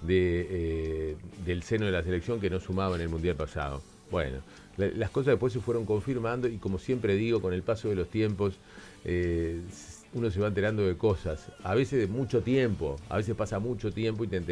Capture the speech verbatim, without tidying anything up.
de, eh, del seno de la selección que no sumaba en el Mundial pasado. Bueno, la, las cosas después se fueron confirmando y como siempre digo, con el paso de los tiempos, eh, uno se va enterando de cosas, a veces de mucho tiempo, a veces pasa mucho tiempo y te enteras